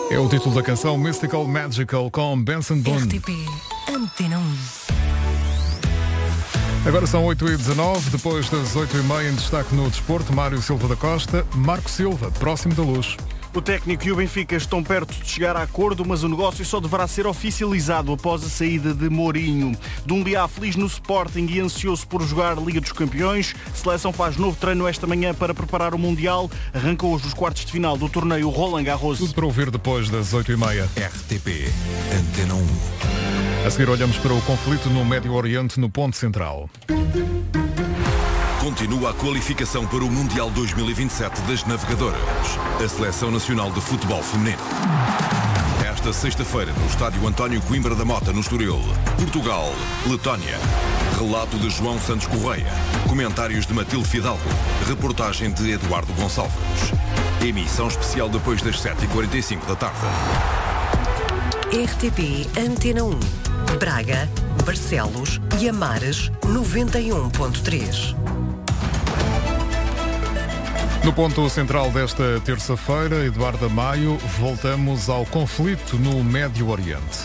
É o título da canção Mystical Magical com Benson Boone. RTP Antena 1. Agora são 8h19, depois das 8h30 em destaque no desporto, Mário Silva da Costa, Marco Silva, próximo da luz. O técnico e o Benfica estão perto de chegar a acordo, mas o negócio só deverá ser oficializado após a saída de Mourinho. Dumbiá feliz no Sporting e ansioso por jogar Liga dos Campeões. A seleção faz novo treino esta manhã para preparar o Mundial. Arranca hoje os quartos de final do torneio Roland Garros. Tudo para ouvir depois das 8h30. RTP Antena 1. A seguir olhamos para o conflito no Médio Oriente, no ponto central. Continua a qualificação para o Mundial 2027 das Navegadoras, a Seleção Nacional de Futebol Feminino. Esta sexta-feira, no estádio António Coimbra da Mota, no Estoril, Portugal, Letónia. Relato de João Santos Correia. Comentários de Matilde Fidalgo. Reportagem de Eduardo Gonçalves. Emissão especial depois das 7h45 da tarde. RTP Antena 1. Braga, Barcelos e Amares 91.3. No ponto central desta terça-feira, Eduardo Maio, voltamos ao conflito no Médio Oriente.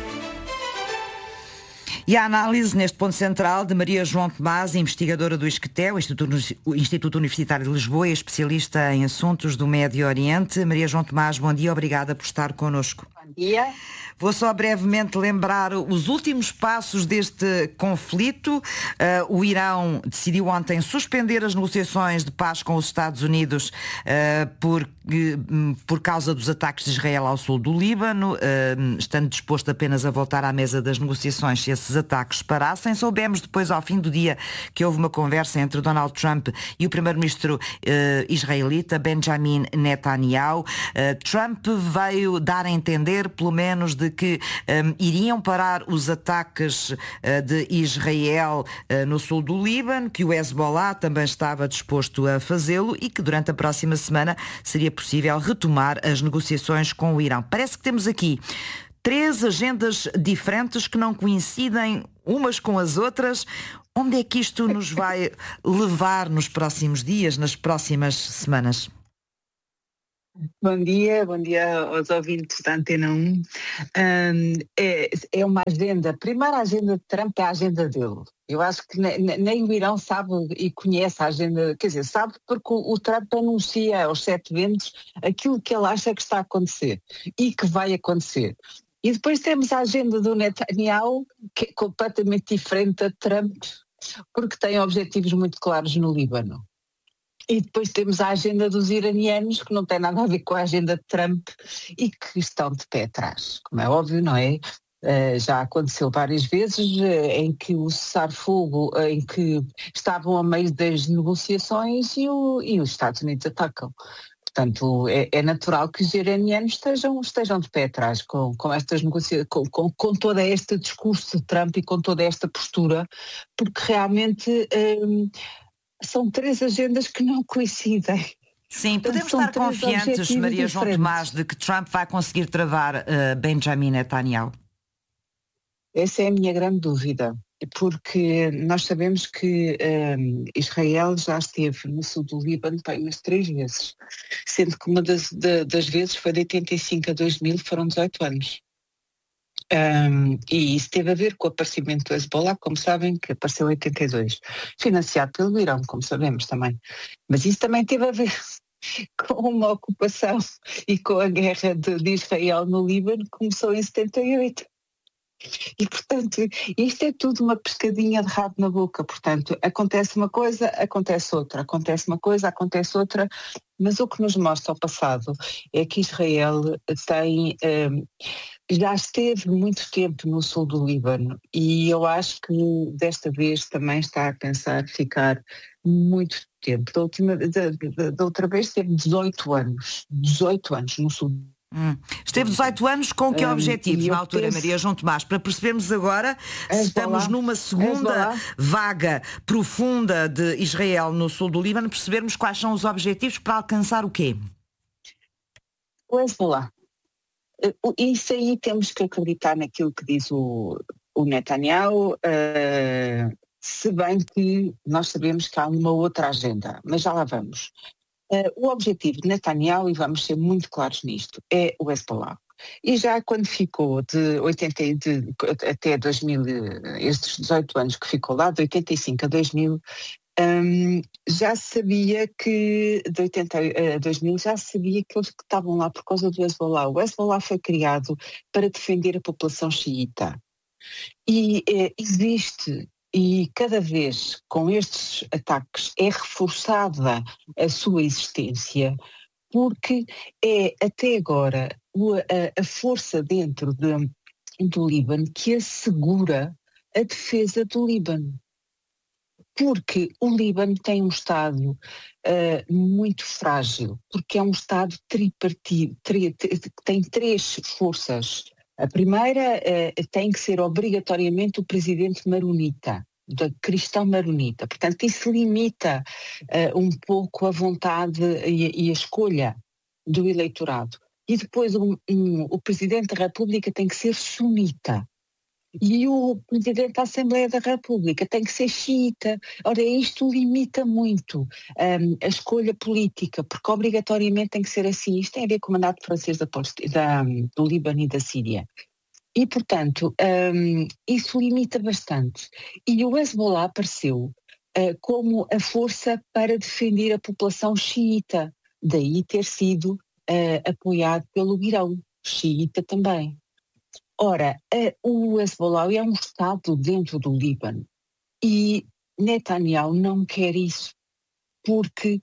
E a análise neste ponto central de Maria João Tomás, investigadora do ISCTE, o Instituto Universitário de Lisboa e especialista em assuntos do Médio Oriente. Maria João Tomás, bom dia, obrigada por estar connosco. Bom dia. Vou só brevemente lembrar os últimos passos deste conflito. O Irão decidiu ontem suspender as negociações de paz com os Estados Unidos por causa dos ataques de Israel ao sul do Líbano, estando disposto apenas a voltar à mesa das negociações se esses ataques parassem. Soubemos depois, ao fim do dia, que houve uma conversa entre Donald Trump e o primeiro-ministro israelita Benjamin Netanyahu. Trump veio dar a entender, pelo menos, de que iriam parar os ataques de Israel no sul do Líbano, que o Hezbollah também estava disposto a fazê-lo e que durante a próxima semana seria possível retomar as negociações com o Irão. Parece que temos aqui 3 agendas diferentes que não coincidem umas com as outras. Onde é que isto nos vai levar nos próximos dias, nas próximas semanas? Bom dia aos ouvintes da Antena 1. É uma agenda, a primeira agenda de Trump é a agenda dele. Eu acho que nem o Irão sabe e conhece a agenda, quer dizer, sabe porque o Trump anuncia aos 7 ventos aquilo que ele acha que está a acontecer e que vai acontecer. E depois temos a agenda do Netanyahu, que é completamente diferente da de Trump, porque tem objetivos muito claros no Líbano. E depois temos a agenda dos iranianos, que não tem nada a ver com a agenda de Trump e que estão de pé atrás, como é óbvio, não é? Já aconteceu várias vezes em que o cessar-fogo, em que estavam a meio das negociações e os Estados Unidos atacam. Portanto, é natural que os iranianos estejam de pé atrás com estas negociações, com todo este discurso de Trump e com toda esta postura, porque realmente são 3 agendas que não coincidem. Sim, podemos estar confiantes, Maria João Tomás, de que Trump vai conseguir travar Benjamin Netanyahu? Essa é a minha grande dúvida, porque nós sabemos que Israel já esteve no sul do Líbano umas 3 vezes, sendo que uma das vezes foi de 85 a 2000, foram 18 anos. E isso teve a ver com o aparecimento do Hezbollah, como sabem, que apareceu em 82, financiado pelo Irão, como sabemos também. Mas isso também teve a ver com uma ocupação e com a guerra de Israel no Líbano, que começou em 78. E, portanto, isto é tudo uma pescadinha de rabo na boca. Portanto, acontece uma coisa, acontece outra. Acontece uma coisa, acontece outra. Mas o que nos mostra o passado é que Israel já esteve muito tempo no sul do Líbano e eu acho que desta vez também está a pensar ficar muito tempo. Da outra vez esteve 18 anos no sul. Esteve 18 anos com que objetivos na altura, Maria João Tomás? Para percebermos agora se estamos numa segunda vaga profunda de Israel no sul do Líbano, percebermos quais são os objetivos para alcançar o quê? O Hezbollah. Isso aí temos que acreditar naquilo que diz o Netanyahu, se bem que nós sabemos que há uma outra agenda, mas já lá vamos. O objetivo de Netanyahu, e vamos ser muito claros nisto, é o Hezbollah. E já quando ficou até 2000, estes 18 anos que ficou lá, de 85 a 2000, já sabia que, de 80 a 2000, já sabia que eles que estavam lá por causa do Hezbollah. O Hezbollah foi criado para defender a população xiita. E existe, e cada vez com estes ataques é reforçada a sua existência, porque é até agora a força dentro do Líbano que assegura a defesa do Líbano. Porque o Líbano tem um Estado muito frágil, porque é um Estado tripartido, tem 3 forças. A primeira tem que ser obrigatoriamente o presidente maronita, cristão maronita. Portanto, isso limita um pouco a vontade e a escolha do eleitorado. E depois o presidente da República tem que ser sunita. E o presidente da Assembleia da República tem que ser xiita. Ora, isto limita muito a escolha política, porque obrigatoriamente tem que ser assim. Isto tem a ver com o mandato francês do Líbano e da Síria. E, portanto, isso limita bastante. E o Hezbollah apareceu como a força para defender a população xiita, daí ter sido apoiado pelo Irão, xiita também. Ora, o Hezbollah é um Estado dentro do Líbano e Netanyahu não quer isso, porque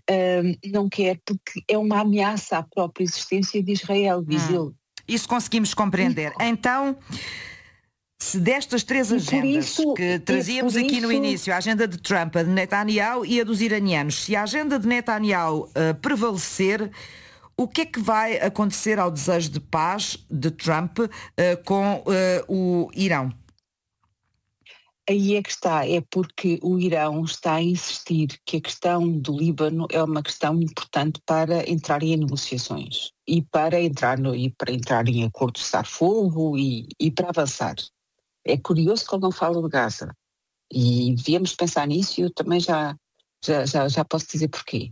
é uma ameaça à própria existência de Israel, diz ele. Isso conseguimos compreender. Então, se destas 3 agendas que trazíamos aqui no início, a agenda de Trump, a de Netanyahu e a dos iranianos, se a agenda de Netanyahu prevalecer, o que é que vai acontecer ao desejo de paz de Trump com o Irão? Aí é que está, é porque o Irão está a insistir que a questão do Líbano é uma questão importante para entrar em negociações e para entrar em acordo de cessar-fogo e para avançar. É curioso que ele não fala de Gaza e devíamos pensar nisso e eu também já posso dizer porquê.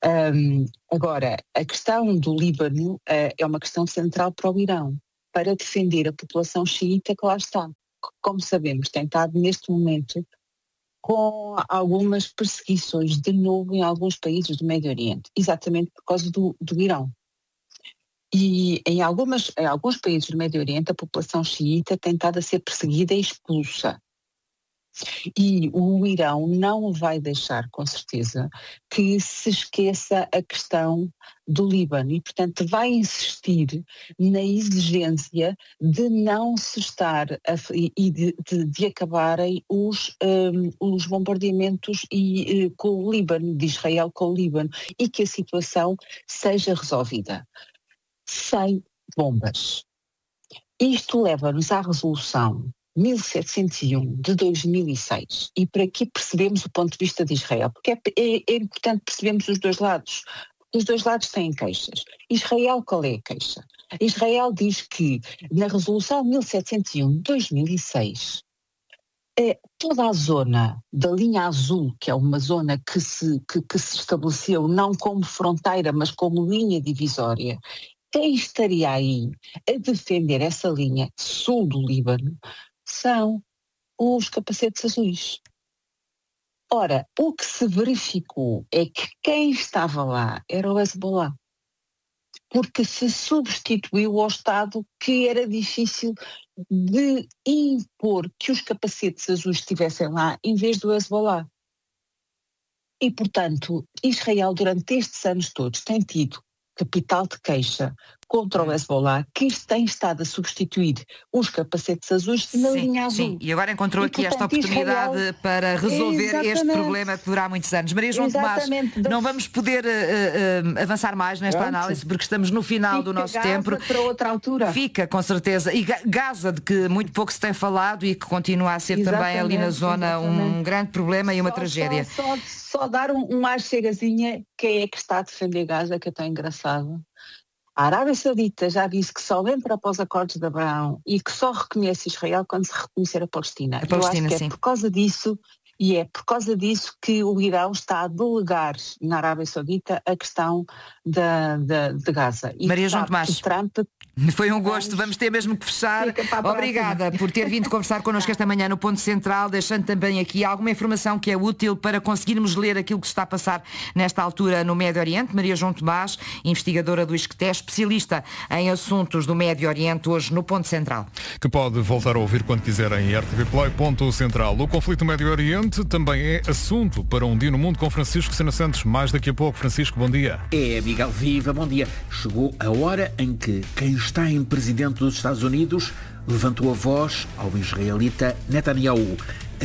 Agora, a questão do Líbano é uma questão central para o Irão, para defender a população xiita que lá está. Como sabemos, tem estado neste momento com algumas perseguições de novo em alguns países do Médio Oriente, exatamente por causa do Irão. E em alguns países do Médio Oriente a população xiita tem estado a ser perseguida e expulsa. E o Irão não vai deixar, com certeza, que se esqueça a questão do Líbano e, portanto, vai insistir na exigência de não se estar e de acabarem os bombardeamentos com o Líbano, de Israel com o Líbano, e que a situação seja resolvida sem bombas. Isto leva-nos à resolução 1701 de 2006 e para aqui percebemos o ponto de vista de Israel, porque é importante percebermos os dois lados. Os dois lados têm queixas. Israel, qual é a queixa? Israel diz que na resolução 1701 de 2006 toda a zona da linha azul, que é uma zona que se estabeleceu não como fronteira, mas como linha divisória, quem estaria aí a defender essa linha sul do Líbano são os capacetes azuis. Ora, o que se verificou é que quem estava lá era o Hezbollah, porque se substituiu ao Estado que era difícil de impor que os capacetes azuis estivessem lá em vez do Hezbollah. E, portanto, Israel durante estes anos todos tem tido capital de queixa contra o Hezbollah, que tem estado a substituir os capacetes azuis na linha azul. Sim, e agora encontrou aqui esta oportunidade Israel, para resolver este problema que durará muitos anos. Maria João Tomás, não vamos poder avançar mais nesta análise porque estamos no final do nosso tempo. Para outra altura. Fica, com certeza. E Gaza, de que muito pouco se tem falado e que continua a ser também ali na zona um grande problema e uma tragédia. Só dar uma chegazinha, quem é que está a defender Gaza, que é tão engraçado. A Arábia Saudita já disse que só entra após acordos de Abraão e que só reconhece Israel quando se reconhecer a Palestina. A Palestina, eu acho que é por causa disso E é por causa disso que o Irão está a delegar na Arábia Saudita a questão de Gaza. E Maria João Tomás. Trump... Foi um gosto, vamos ter mesmo que fechar. Obrigada por ter vindo conversar connosco esta manhã no Ponto Central, deixando também aqui alguma informação que é útil para conseguirmos ler aquilo que se está a passar nesta altura no Médio Oriente. Maria João Tomás, investigadora do ISCTE, especialista em assuntos do Médio Oriente, hoje no Ponto Central. Que pode voltar a ouvir quando quiser em RTP Play, Ponto Central. O conflito no Médio Oriente também é assunto para Um Dia no Mundo com Francisco Sena Santos. Mais daqui a pouco. Francisco, bom dia. É, Miguel, viva, bom dia. Chegou a hora em que quem está em presidente dos Estados Unidos levantou a voz ao israelita Netanyahu.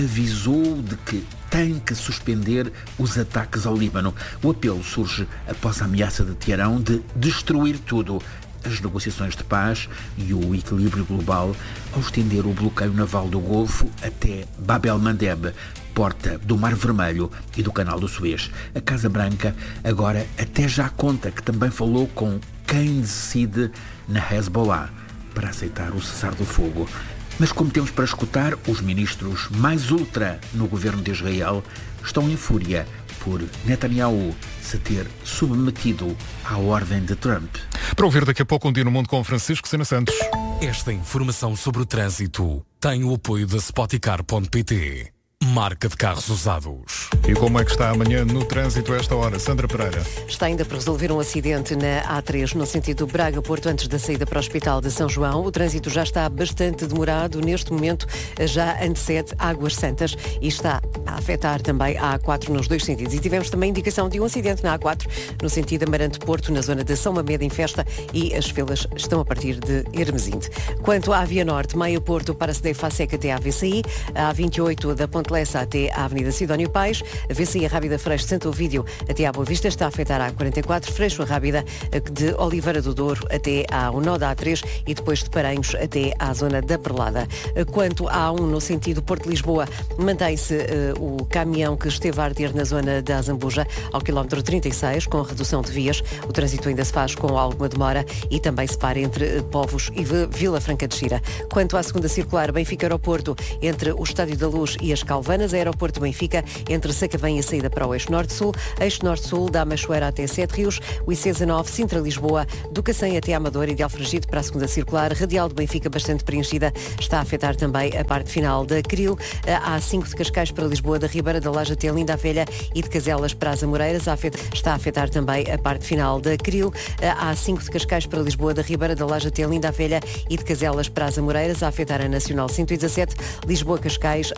Avisou de que tem que suspender os ataques ao Líbano. O apelo surge após a ameaça de Teherão de destruir tudo. As negociações de paz e o equilíbrio global ao estender o bloqueio naval do Golfo até Bab el-Mandeb, porta do Mar Vermelho e do Canal do Suez. A Casa Branca agora até já conta que também falou com quem decide na Hezbollah para aceitar o cessar do fogo. Mas como temos para escutar, os ministros mais ultra no governo de Israel estão em fúria por Netanyahu se ter submetido à ordem de Trump. Para ouvir daqui a pouco Um Dia no Mundo com Francisco Sena Santos. Esta informação sobre o trânsito tem o apoio da Spoticar.pt, marca de carros usados. E como é que está amanhã no trânsito a esta hora? Sandra Pereira. Está ainda por resolver um acidente na A3, no sentido Braga-Porto, antes da saída para o Hospital de São João. O trânsito já está bastante demorado. Neste momento já antecede Águas Santas e está a afetar também a A4 nos dois sentidos. E tivemos também indicação de um acidente na A4, no sentido Amarante-Porto, na zona de São Mamede, em Festa, e as filas estão a partir de Hermesinde. Quanto à Via Norte, Maia-Porto, para Cedei-Faceca até à VCI, a A28 da Ponte Lessa até à Avenida Sidónio Pais, a VCI Rábida Freixo de Santo Ovídio até à Boa Vista, está a afetar a A44, Freixo Rábida de Oliveira do Douro até ao nó da A3 e depois de Paranhos até à zona da Perlada. Quanto à A1 no sentido Porto-Lisboa, mantém-se o caminhão que esteve a arder na zona da Zambuja ao quilómetro 36, com redução de vias. O trânsito ainda se faz com alguma demora e também se para entre Povos e Vila Franca de Xira. Quanto à segunda circular, Benfica-Aeroporto, entre o Estádio da Luz e as Calvanas, Aeroporto Benfica, entre Sacavém e a saída para o Eixo Norte-Sul, Eixo Norte-Sul, da Machoeira até Sete Rios, o IC19, Sintra-Lisboa, do Cacém até Amadora e de Alfragide para a segunda circular, Radial de Benfica bastante preenchida, está a afetar também a parte final da Cril, a A5 de Cascais para Lisboa, da Ribeira da Laje até Linda a Velha e de Caselas para as Amoreiras, está a afetar também a parte final da Cril, a A5 de Cascais para Lisboa, da Ribeira da Laje até Linda a Velha e de Caselas para as Amoreiras, a afetar a Nacional 117, Lisboa-Cascais,